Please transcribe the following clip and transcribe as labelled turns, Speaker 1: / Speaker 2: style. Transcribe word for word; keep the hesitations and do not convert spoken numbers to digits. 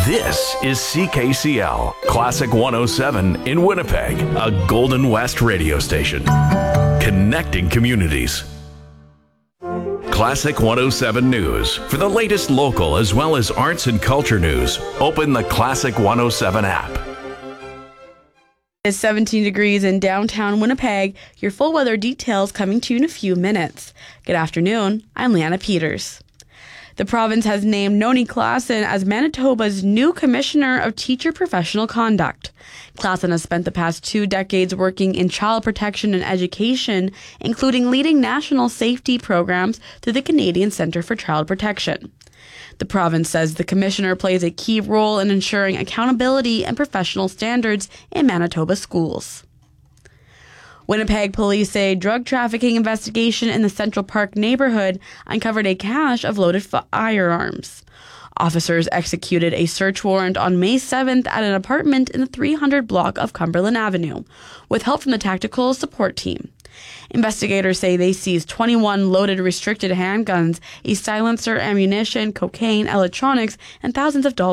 Speaker 1: This is C K C L, Classic one oh seven in Winnipeg, a Golden West radio station. Connecting communities. Classic one oh seven News. For the latest local as well as arts and culture news, open the Classic one oh seven app.
Speaker 2: It's seventeen degrees in downtown Winnipeg. Your full weather details coming to you in a few minutes. Good afternoon. I'm Leanna Peters. The province has named Noni Klassen as Manitoba's new Commissioner of Teacher Professional Conduct. Klassen has spent the past two decades working in child protection and education, including leading national safety programs through the Canadian Centre for Child Protection. The province says the commissioner plays a key role in ensuring accountability and professional standards in Manitoba schools. Winnipeg police say a drug trafficking investigation in the Central Park neighborhood uncovered a cache of loaded firearms. Officers executed a search warrant on May seventh at an apartment in the three hundred block of Cumberland Avenue, with help from the Tactical Support Team. Investigators say they seized twenty-one loaded restricted handguns, a silencer, ammunition, cocaine, electronics, and thousands of dollars